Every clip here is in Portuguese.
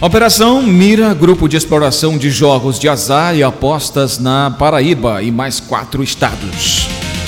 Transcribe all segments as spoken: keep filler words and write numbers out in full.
Operação mira grupo de exploração de jogos de azar e apostas na Paraíba e mais quatro estados.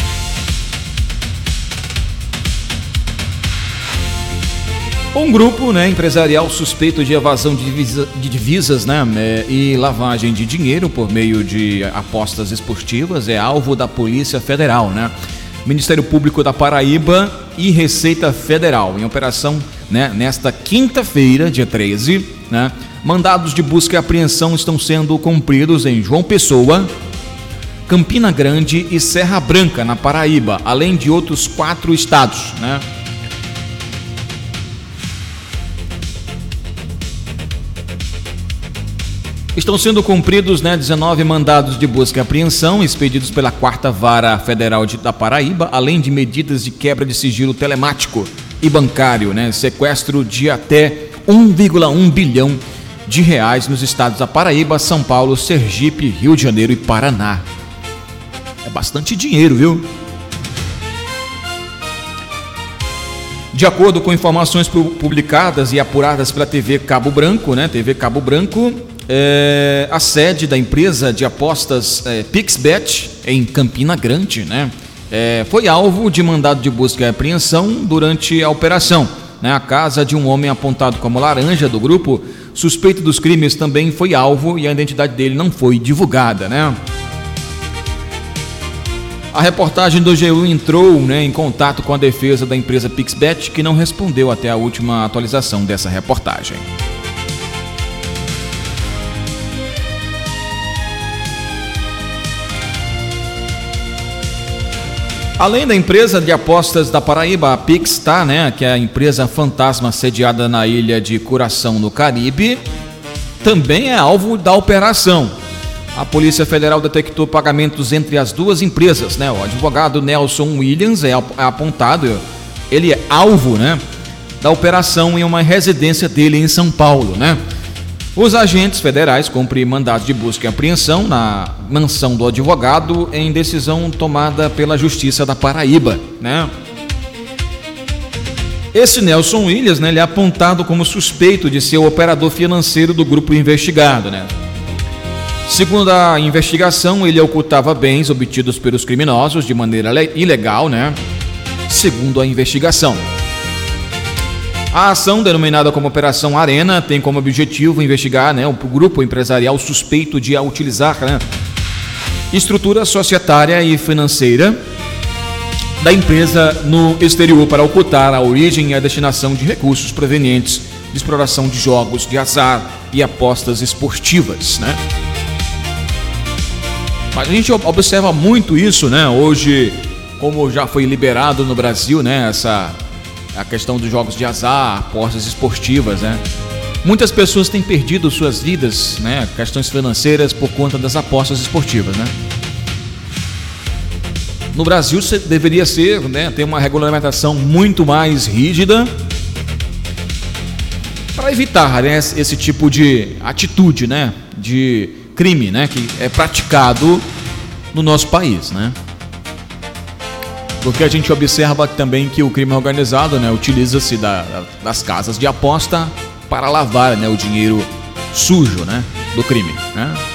Um grupo né, empresarial suspeito de evasão de, divisa, de divisas né, e lavagem de dinheiro por meio de apostas esportivas é alvo da Polícia Federal, né? Ministério Público da Paraíba e Receita Federal, em operação né, nesta quinta-feira, dia treze, né, mandados de busca e apreensão estão sendo cumpridos em João Pessoa, Campina Grande e Serra Branca, na Paraíba, além de outros quatro estados, né? Estão sendo cumpridos né, dezenove mandados de busca e apreensão expedidos pela quarta Vara Federal de, da Paraíba, além de medidas de quebra de sigilo telemático e bancário, né, sequestro de até um vírgula um bilhão de reais nos estados da Paraíba, São Paulo, Sergipe, Rio de Janeiro e Paraná. É bastante dinheiro, viu? De acordo com informações publicadas e apuradas pela T V Cabo Branco, né, T V Cabo Branco, É, a sede da empresa de apostas é, Pixbet, em Campina Grande, né, é, foi alvo de mandado de busca e apreensão durante a operação. Né, a casa de um homem apontado como laranja do grupo, suspeito dos crimes, também foi alvo e a identidade dele não foi divulgada. Né. A reportagem do G um entrou né, em contato com a defesa da empresa Pixbet, que não respondeu até a última atualização dessa reportagem. Além da empresa de apostas da Paraíba, a Pixtar, né, que é a empresa fantasma sediada na ilha de Curaçao, no Caribe, também é alvo da operação. A Polícia Federal detectou pagamentos entre as duas empresas, né? O advogado Nelson Williams é apontado, ele é alvo, né, da operação em uma residência dele em São Paulo, né? Os agentes federais cumprem mandado de busca e apreensão na mansão do advogado em decisão tomada pela Justiça da Paraíba, né? Esse Nelson Williams, né, ele é apontado como suspeito de ser o operador financeiro do grupo investigado, né? Segundo a investigação, ele ocultava bens obtidos pelos criminosos de maneira ilegal, né? Segundo a investigação. A ação, denominada como Operação Arena, tem como objetivo investigar né, o grupo empresarial suspeito de utilizar né, estrutura societária e financeira da empresa no exterior para ocultar a origem e a destinação de recursos provenientes de exploração de jogos de azar e apostas esportivas. Né? Mas a gente observa muito isso, né? Hoje, como já foi liberado no Brasil, né, essa... a questão dos jogos de azar, apostas esportivas, né? Muitas pessoas têm perdido suas vidas, né? Questões financeiras por conta das apostas esportivas, né? No Brasil deveria ser, né, ter uma regulamentação muito mais rígida para evitar né, esse tipo de atitude, né? De crime, né? Que é praticado no nosso país, né? Porque a gente observa também que o crime organizado né, utiliza-se da, das casas de aposta para lavar né, o dinheiro sujo né, do crime. Né?